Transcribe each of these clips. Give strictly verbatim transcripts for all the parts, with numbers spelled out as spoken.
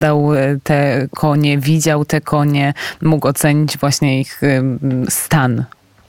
dał te konie, widział te konie, mógł ocenić właśnie ich stan?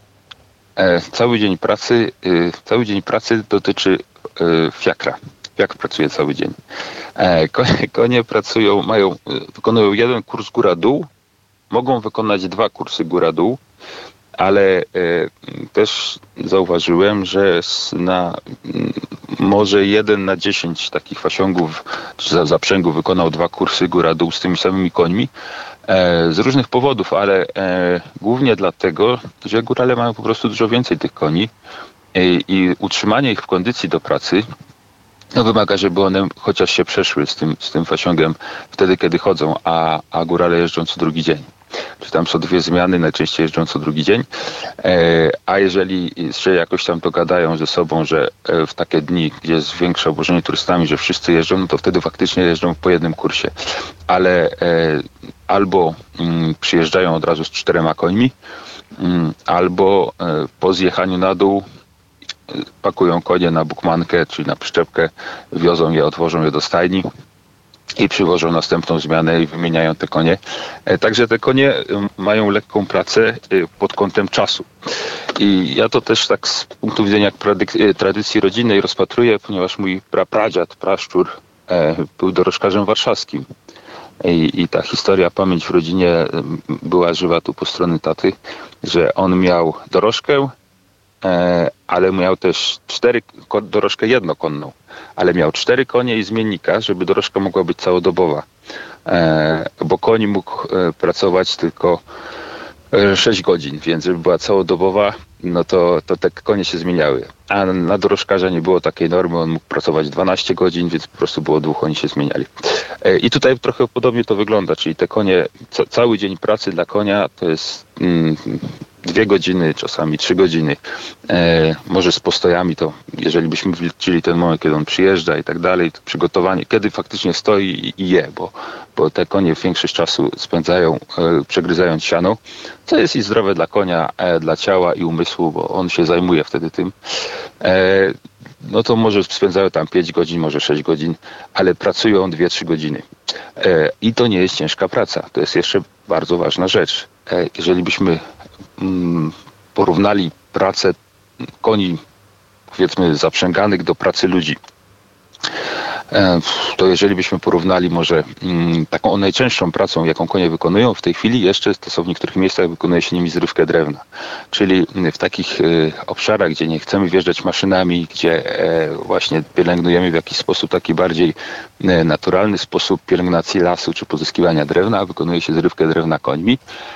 Cały dzień pracy, cały dzień pracy dotyczy fiakra. Jak pracuje cały dzień. Konie, konie pracują, mają, wykonują jeden kurs góra-dół, mogą wykonać dwa kursy góra-dół, ale też zauważyłem, że na może jeden na dziesięć takich fasiągów czy zaprzęgów wykonał dwa kursy góra-dół z tymi samymi końmi. Z różnych powodów, ale głównie dlatego, że górale mają po prostu dużo więcej tych koni i, i utrzymanie ich w kondycji do pracy no wymaga, żeby one chociaż się przeszły z tym, z tym fasiągiem wtedy, kiedy chodzą, a, a górale jeżdżą co drugi dzień. Czy tam są dwie zmiany, najczęściej jeżdżą co drugi dzień. E, a jeżeli się jakoś tam dogadają ze sobą, że w takie dni, gdzie jest większe obłożenie turystami, że wszyscy jeżdżą, no to wtedy faktycznie jeżdżą po jednym kursie. Ale e, albo mm, przyjeżdżają od razu z czterema końmi, mm, albo e, po zjechaniu na dół pakują konie na bukmankę, czyli na przyczepkę, wiozą je, odwożą je do stajni i przywożą następną zmianę i wymieniają te konie. Także te konie mają lekką pracę pod kątem czasu. I ja to też tak z punktu widzenia tradycji rodzinnej rozpatruję, ponieważ mój prapradziad, praszczur był dorożkarzem warszawskim. I, I ta historia, pamięć w rodzinie była żywa tu po stronie taty, że on miał dorożkę, ale miał też cztery, dorożkę jednokonną, ale miał cztery konie i zmiennika, żeby dorożka mogła być całodobowa, bo koń mógł pracować tylko sześć godzin, więc żeby była całodobowa, no to, to te konie się zmieniały. A na dorożkarza nie było takiej normy, on mógł pracować dwanaście godzin, więc po prostu było dwóch, oni się zmieniali. I tutaj trochę podobnie to wygląda, czyli te konie, ca- cały dzień pracy dla konia to jest mm, dwie godziny, czasami trzy godziny. E, może z postojami to, jeżeli byśmy wliczyli ten moment, kiedy on przyjeżdża i tak dalej, to przygotowanie, kiedy faktycznie stoi i, i je, bo, bo te konie większość czasu spędzają e, przegryzając siano, co jest i zdrowe dla konia, e, dla ciała i umysłu, bo on się zajmuje wtedy tym. E, no to może spędzają tam pięć godzin, może sześć godzin, ale pracują dwie trzy godziny. E, I to nie jest ciężka praca. To jest jeszcze bardzo ważna rzecz. E, jeżeli byśmy mm, porównali pracę koni, powiedzmy, zaprzęganych do pracy ludzi, e, to jeżeli byśmy porównali może mm, taką najcięższą pracą, jaką konie wykonują w tej chwili, jeszcze to w niektórych miejscach wykonuje się nimi zrywkę drewna. Czyli w takich e, obszarach, gdzie nie chcemy wjeżdżać maszynami, gdzie e, właśnie pielęgnujemy w jakiś sposób taki bardziej e, naturalny sposób pielęgnacji lasu czy pozyskiwania drewna, wykonuje się zrywkę drewna końmi.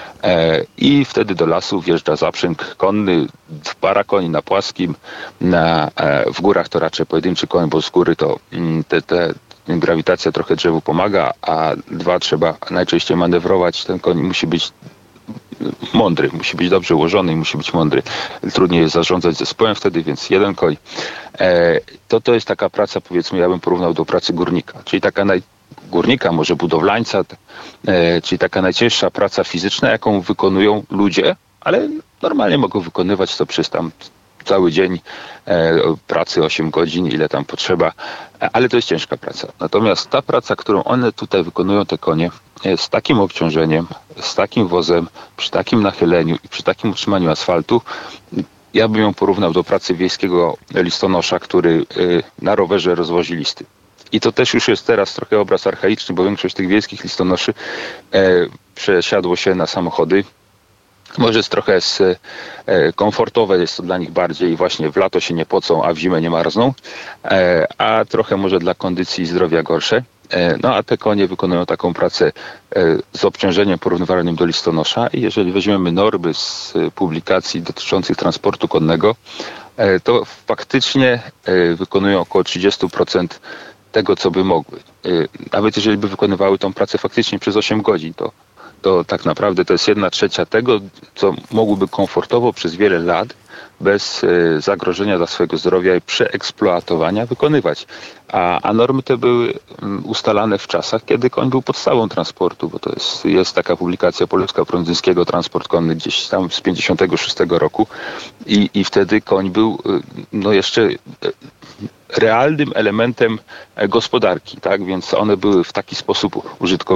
I wtedy do lasu wjeżdża zaprzęg konny, para koni na płaskim, na, w górach to raczej pojedynczy koń, bo z góry to te, te, grawitacja trochę drzewu pomaga, a dwa trzeba najczęściej manewrować. Ten koń musi być mądry, musi być dobrze ułożony i musi być mądry. Trudniej jest zarządzać zespołem wtedy, więc jeden koń. To, to jest taka praca, powiedzmy, ja bym porównał do pracy górnika, czyli taka naj górnika, może budowlańca, e, czyli taka najcięższa praca fizyczna, jaką wykonują ludzie, ale normalnie mogą wykonywać to przez tam cały dzień e, pracy, osiem godzin, ile tam potrzeba, e, ale to jest ciężka praca. Natomiast ta praca, którą one tutaj wykonują, te konie, e, z takim obciążeniem, z takim wozem, przy takim nachyleniu i przy takim utrzymaniu asfaltu, ja bym ją porównał do pracy wiejskiego listonosza, który e, na rowerze rozwozi listy. I to też już jest teraz trochę obraz archaiczny, bo większość tych wiejskich listonoszy e, przesiadło się na samochody. Może jest trochę z, e, komfortowe, jest to dla nich bardziej, właśnie w lato się nie pocą, a w zimę nie marzną, e, a trochę może dla kondycji i zdrowia gorsze. E, no a te konie wykonują taką pracę e, z obciążeniem porównywalnym do listonosza i jeżeli weźmiemy normy z publikacji dotyczących transportu konnego, e, to faktycznie e, wykonują około trzydzieści procent tego, co by mogły. Nawet jeżeli by wykonywały tą pracę faktycznie przez osiem godzin, to, to tak naprawdę to jest jedna trzecia tego, co mogłyby komfortowo przez wiele lat bez zagrożenia dla swojego zdrowia i przeeksploatowania wykonywać. A, a normy te były ustalane w czasach, kiedy koń był podstawą transportu, bo to jest, jest taka publikacja Polewska Prądzyńskiego, Transport konny gdzieś tam z pięćdziesiątego szóstego roku i, i wtedy koń był no jeszcze realnym elementem gospodarki, tak? Więc one były w taki sposób użytkowane.